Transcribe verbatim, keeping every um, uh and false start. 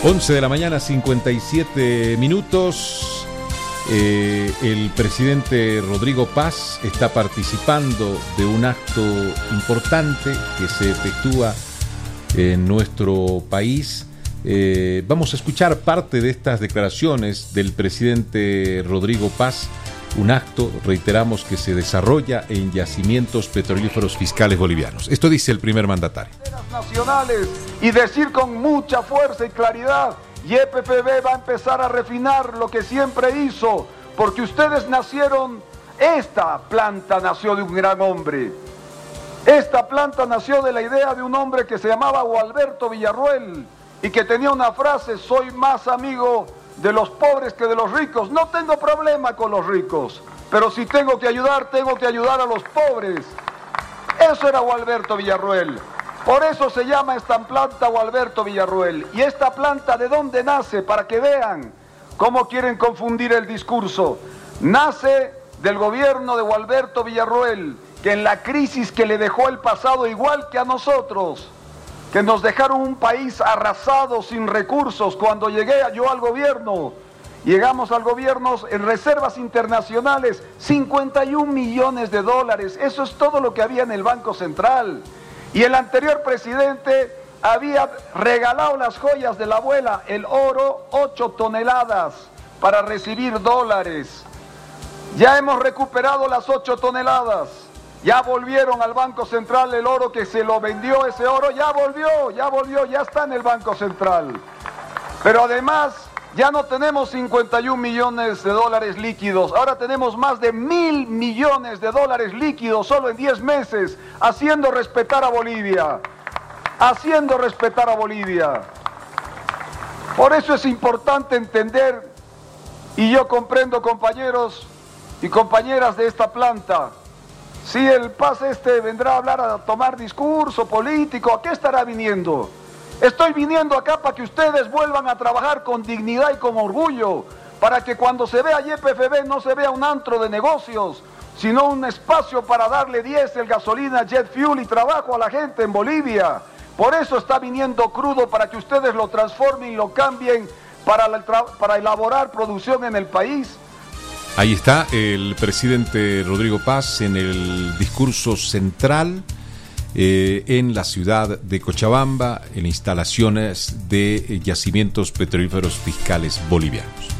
once de la mañana, cincuenta y siete minutos. Eh, el presidente Rodrigo Paz está participando de un acto importante que se efectúa en nuestro país. Eh, vamos a escuchar parte de estas declaraciones del presidente Rodrigo Paz. Un acto, reiteramos, que se desarrolla en yacimientos petrolíferos fiscales bolivianos. Esto dice el primer mandatario. Nacionales y decir con mucha fuerza y claridad: Y P F B va a empezar a refinar lo que siempre hizo, porque ustedes nacieron, esta planta nació de un gran hombre. Esta planta nació de la idea de un hombre que se llamaba Gualberto Villarroel y que tenía una frase: soy más amigo de los pobres que de los ricos. No tengo problema con los ricos, pero si tengo que ayudar, tengo que ayudar a los pobres. Eso era Gualberto Villarroel. Por eso se llama esta planta Gualberto Villarroel. ¿Y esta planta de dónde nace? Para que vean cómo quieren confundir el discurso. Nace del gobierno de Gualberto Villarroel, que en la crisis que le dejó el pasado, igual que a nosotros, que nos dejaron un país arrasado, sin recursos. Cuando llegué yo al gobierno, llegamos al gobierno en reservas internacionales, cincuenta y un millones de dólares. Eso es todo lo que había en el Banco Central. Y el anterior presidente había regalado las joyas de la abuela, el oro, ocho toneladas, para recibir dólares. Ya hemos recuperado las ocho toneladas. Ya volvieron al Banco Central el oro que se lo vendió, ese oro ya volvió, ya volvió, ya está en el Banco Central. Pero además ya no tenemos cincuenta y un millones de dólares líquidos, ahora tenemos más de mil millones de dólares líquidos solo en diez meses, haciendo respetar a Bolivia, haciendo respetar a Bolivia. Por eso es importante entender, y yo comprendo, compañeros y compañeras de esta planta, si el Paz este vendrá a hablar, a tomar discurso político, ¿a qué estará viniendo? Estoy viniendo acá para que ustedes vuelvan a trabajar con dignidad y con orgullo, para que cuando se vea Y P F B no se vea un antro de negocios, sino un espacio para darle diésel, gasolina, jet fuel y trabajo a la gente en Bolivia. Por eso está viniendo crudo, para que ustedes lo transformen y lo cambien para, la, para elaborar producción en el país. Ahí está el presidente Rodrigo Paz en el discurso central eh, en la ciudad de Cochabamba, en instalaciones de yacimientos petrolíferos fiscales bolivianos.